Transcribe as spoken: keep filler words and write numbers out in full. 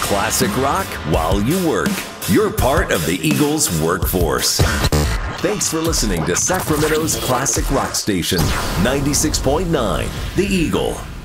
classic rock while you work. You're part of the Eagles workforce. Thanks for listening to Sacramento's classic rock station, ninety-six point nine, The Eagle.